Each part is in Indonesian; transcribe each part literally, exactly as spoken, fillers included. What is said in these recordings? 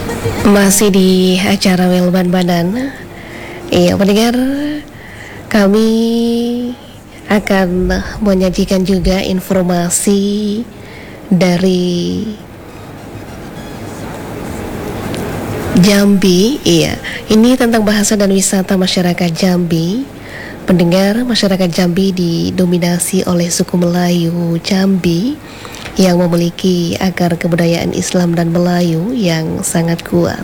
Masih di acara Welban Badan. Iya, pendengar, kami akan menyajikan juga informasi dari Jambi. Iya, ini tentang bahasa dan wisata masyarakat Jambi. Pendengar, masyarakat Jambi didominasi oleh suku Melayu Jambi yang memiliki akar kebudayaan Islam dan Melayu yang sangat kuat.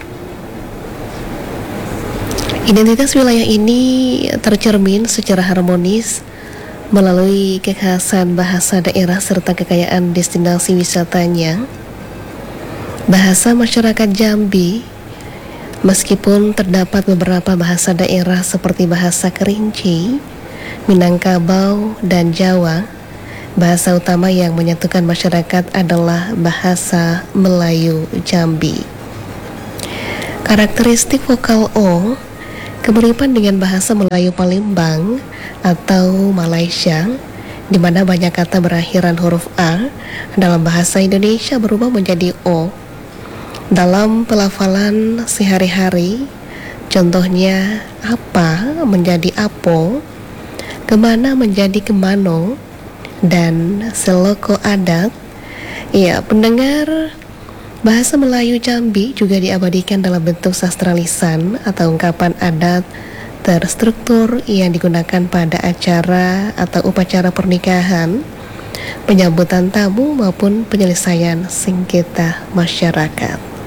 Identitas wilayah ini tercermin secara harmonis melalui kekhasan bahasa daerah serta kekayaan destinasi wisatanya. Bahasa masyarakat Jambi, meskipun terdapat beberapa bahasa daerah seperti bahasa Kerinci, Minangkabau, dan Jawa, bahasa utama yang menyatukan masyarakat adalah bahasa Melayu Jambi. Karakteristik vokal O kemiripan dengan bahasa Melayu Palembang atau Malaysia, di mana banyak kata berakhiran huruf A dalam bahasa Indonesia berubah menjadi O dalam pelafalan sehari-hari. Contohnya, apa menjadi apo, kemana menjadi kemano, dan seloko adat. Ya, pendengar, bahasa Melayu Jambi juga diabadikan dalam bentuk sastra lisan atau ungkapan adat terstruktur yang digunakan pada acara atau upacara pernikahan, penyambutan tamu maupun penyelesaian sengketa masyarakat.